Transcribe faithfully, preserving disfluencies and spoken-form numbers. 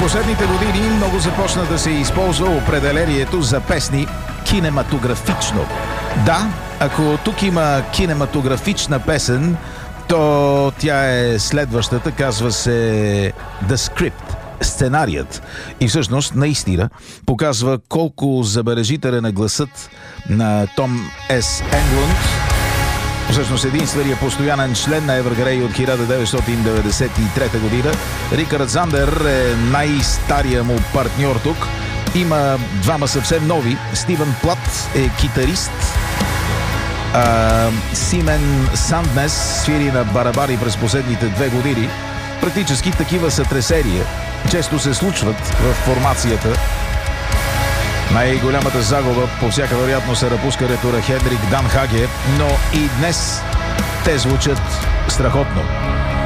последните години много започна да се използва определението за песни кинематографично. Да, ако тук има кинематографична песен, то тя е следващата, казва се The Script, сценарият. И всъщност, наистина, показва колко забележителен е гласът на Том С. Енглунд. Всъщност единственият постоянен член на Evergrey от хиляда деветстотин деветдесет и трета година. Рихард Зандер е най-стария му партньор тук. Има двама съвсем нови. Стивен Плат е китарист. А, Симен Санднес свири на барабари през последните две години. Практически такива сътресения често се случват в формацията. Най-голямата загуба по всяка вероятност е напускането на Хенрик Дан Хаге, но и днес те звучат страхотно.